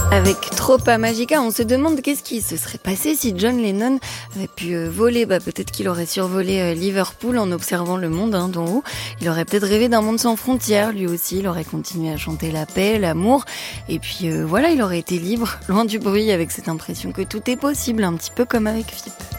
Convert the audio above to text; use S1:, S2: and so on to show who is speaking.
S1: Avec Tropa Magica, on se demande qu'est-ce qui se serait passé si John Lennon avait pu voler. Peut-être qu'il aurait survolé Liverpool en observant le monde d'en haut. Il aurait peut-être rêvé d'un monde sans frontières, lui aussi. Il aurait continué à chanter la paix, l'amour. Et puis voilà, il aurait été libre, loin du bruit, avec cette impression que tout est possible, un petit peu comme avec Philippe.